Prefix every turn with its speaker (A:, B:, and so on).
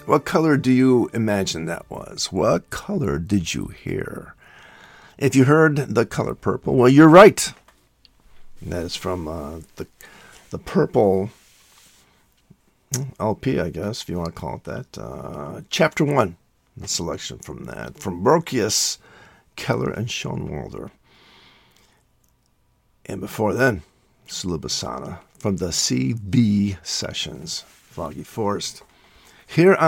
A: What color do you imagine that was? What color did you hear? If you heard the color purple, well, you're right. That is from the Purple LP, I guess, if you want to call it that. Chapter 1, the selection from that. From Brocius, Keller, and Schoenwalder. And before then, Slubasana from the CB Sessions, Foggy Forest. Here